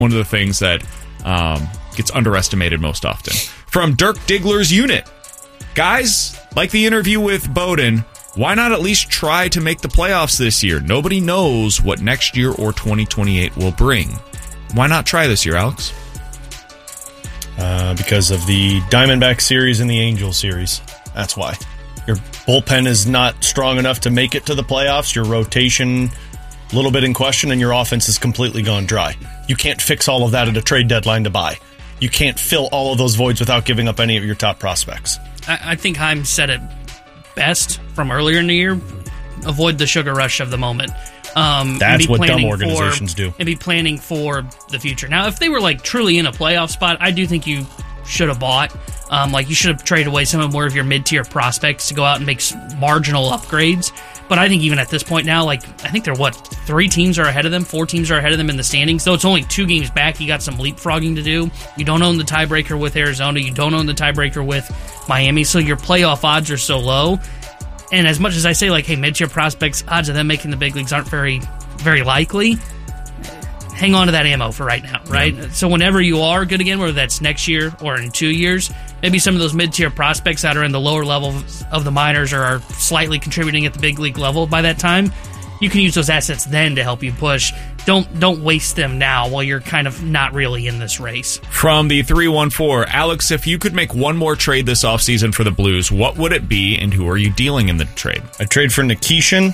one of the things that gets underestimated most often. From Dirk Diggler's unit. Guys, like the interview with Bowden, why not at least try to make the playoffs this year? Nobody knows what next year or 2028 will bring. Why not try this year, Alex? Because of the Diamondback series and the Angel series. That's why. Your bullpen is not strong enough to make it to the playoffs. Your rotation, a little bit in question, and your offense is completely gone dry. You can't fix all of that at a trade deadline to buy. You can't fill all of those voids without giving up any of your top prospects. I think Heim said it best from earlier in the year. Avoid the sugar rush of the moment. That's what dumb organizations do. And be planning for the future. Now, if they were like truly in a playoff spot, I do think you should have bought. You should have traded away some of more of your mid-tier prospects to go out and make marginal upgrades. But I think even at this point now, I think they're 3 teams are ahead of them, 4 teams are ahead of them in the standings. Though it's only 2 games back, you got some leapfrogging to do. You don't own the tiebreaker with Arizona. You don't own the tiebreaker with Miami. So your playoff odds are so low. And as much as I say, hey, mid-tier prospects, odds of them making the big leagues aren't very, very likely. Hang on to that ammo for right now, right? Yeah. So whenever you are good again, whether that's next year or in 2 years, maybe some of those mid-tier prospects that are in the lower level of the minors or are slightly contributing at the big league level by that time, you can use those assets then to help you push. Don't waste them now while you're kind of not really in this race. From the 314, Alex, if you could make one more trade this offseason for the Blues, what would it be, and who are you dealing in the trade? A trade for Nikishin.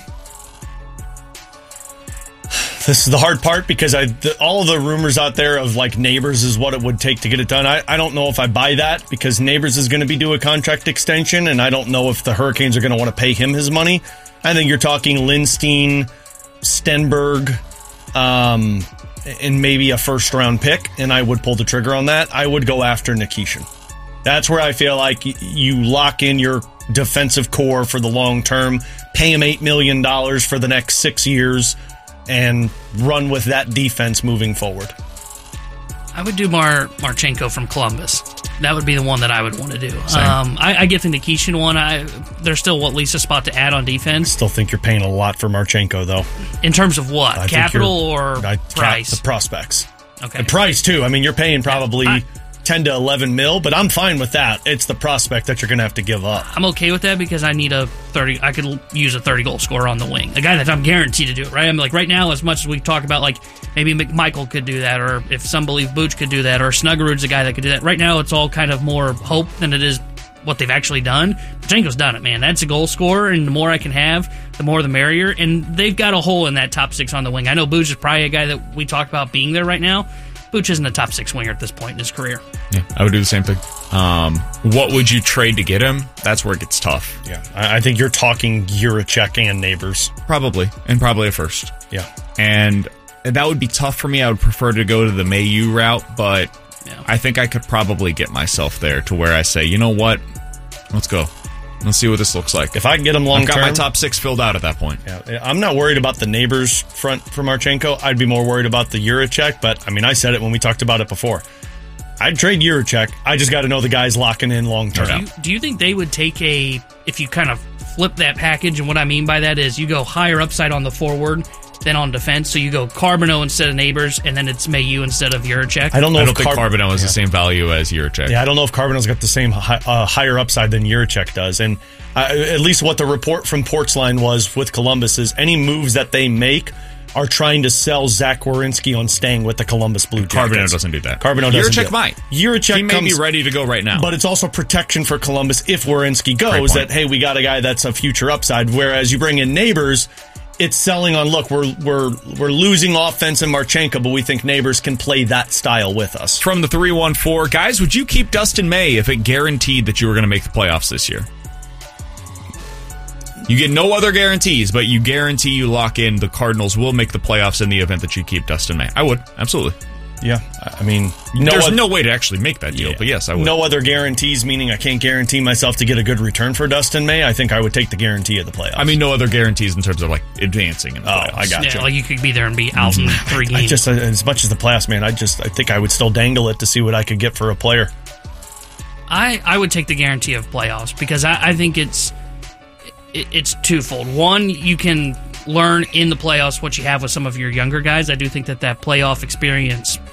This is the hard part because all of the rumors out there of Neighbors is what it would take to get it done. I don't know if I buy that because Neighbors is going to be due a contract extension, and I don't know if the Hurricanes are going to want to pay him his money. I think you're talking Lindstein, Stenberg, and maybe a first-round pick, and I would pull the trigger on that. I would go after Nikishin. That's where I feel like you lock in your defensive core for the long term, pay him $8 million for the next 6 years, and run with that defense moving forward. I would do Marchenko from Columbus. That would be the one that I would want to do. I get the Nikishin one. There's still at least a spot to add on defense. I still think you're paying a lot for Marchenko, though. In terms of what? Capital or price? The prospects. Okay. And price, too. I mean, you're paying probably 10 to 11 mil, but I'm fine with that. It's the prospect that you're going to have to give up. I'm okay with that because I need I could use a 30-goal scorer on the wing. A guy that I'm guaranteed to do it, right? Right now, as much as we talk about, maybe McMichael could do that, or if some believe Booch could do that, or Snuggerud's a guy that could do that. Right now, it's all kind of more hope than it is what they've actually done. Pachenko's done it, man. That's a goal scorer, and the more I can have, the more the merrier. And they've got a hole in that top 6 on the wing. I know Booch is probably a guy that we talk about being there right now. Booch isn't a top 6 winger at this point in his career. Yeah, I would do the same thing. What would you trade to get him? That's where it gets tough. Yeah, I think you're talking Jiricek and Neighbors. Probably a first. Yeah. And that would be tough for me. I would prefer to go to the Mayu route, but I think I could probably get myself there to where I say, you know what? Let's go. Let's see what this looks like. If I can get him long term, I've got my top 6 filled out at that point. Yeah, I'm not worried about the Neighbors front for Marchenko. I'd be more worried about the Jiricek, but I said it when we talked about it before. I'd trade Jiricek. I just got to know the guy's locking in long term. Do you think they would take if you kind of flip that package, and what I mean by that is you go higher upside on the forward than on defense, so you go Carbonneau instead of Neighbors, and then it's Mayu instead of Jiricek? I don't think Carbonneau is the same value as Jiricek. Yeah, I don't know if Carbonneau's got the same higher upside than Jiricek does, and at least what the report from Portsline was with Columbus is any moves that they make are trying to sell Zach Werenski on staying with the Columbus Blue Jackets. Carbonneau doesn't do that. Jiricek might. He may be ready to go right now. But it's also protection for Columbus if Werenski goes, that, hey, we got a guy that's a future upside, whereas you bring in Neighbors, it's selling on, look, we're losing offense in Marchenko, but we think Neighbors can play that style with us. From the 314, guys, would you keep Dustin May if it guaranteed that you were going to make the playoffs this year? You get no other guarantees, but you guarantee you lock in the Cardinals will make the playoffs in the event that you keep Dustin May. I would, absolutely. Yeah, there's no way to actually make that deal, but yes, I would. No other guarantees, meaning I can't guarantee myself to get a good return for Dustin May. I think I would take the guarantee of the playoffs. No other guarantees in terms of advancing advancing in the playoffs. I got you. You could be there and be out in 3 games. As much as the playoffs, man, I think I would still dangle it to see what I could get for a player. I would take the guarantee of playoffs because I think it's twofold. One, you can learn in the playoffs what you have with some of your younger guys. I do think that playoff experience